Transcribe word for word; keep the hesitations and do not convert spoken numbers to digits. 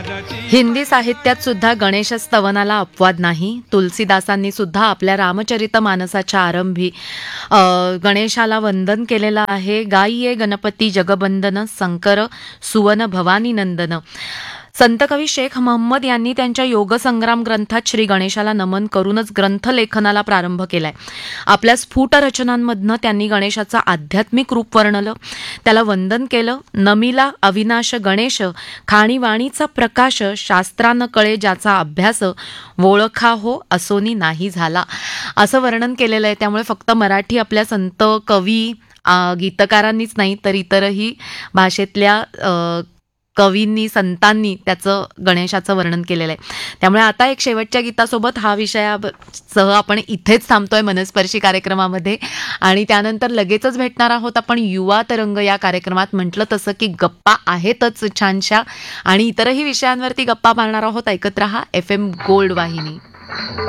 हिंदी साहित्यात सुद्धा गणेश स्तवनाला अपवाद नाही. तुलसीदासांनी सुद्धा आपल्या रामचरितमानसाच्या आरंभी अ, गणेशाला वंदन केलेलं आहे. गायिये गणपती जगबंदन शंकर सुवन भवानी नंदन. संत कवी शेख महम्मद यांनी त्यांच्या योगसंग्राम ग्रंथात श्री गणेशाला नमन करूनच ग्रंथलेखनाला प्रारंभ केलाय. आपल्या स्फुट रचनांमधनं त्यांनी गणेशाचं आध्यात्मिक रूप वर्णलं, त्याला वंदन केलं. नमिला अविनाश गणेश खाणीवाणीचा प्रकाश, शास्त्रानं कळे ज्याचा अभ्यास, ओळखा हो असोनी नाही झाला, असं वर्णन केलेलं आहे. त्यामुळे फक्त मराठी आपल्या संत कवी आ, गीतकारांनीच नाही तर इतरही भाषेतल्या अ, कवींनी संतांनी त्याचं गणेशाचं वर्णन केलेलं आहे. त्यामुळे आता एक शेवटच्या गीतासोबत हा विषयासह आपण इथेच थांबतोय मनस्पर्शी कार्यक्रमामध्ये आणि त्यानंतर लगेचच भेटणार आहोत आपण युवा तरंग या कार्यक्रमात. म्हटलं तसं की गप्पा आहेतच छानशा आणि इतरही विषयांवरती गप्पा मारणार आहोत. ऐकत रहा एफ एम गोल्ड वाहिनी.